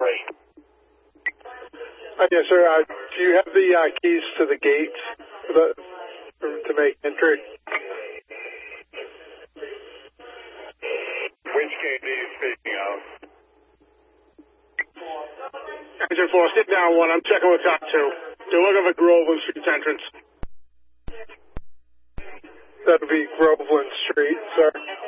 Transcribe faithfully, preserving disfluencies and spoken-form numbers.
Uh, yes, sir. Uh, do you have the uh, keys to the gates for the, for, to make entry? Which gate are you speaking of? Engine four, sit down one. I'm checking with top two. You're looking for Groveland Street's entrance. That would be Groveland Street, sir.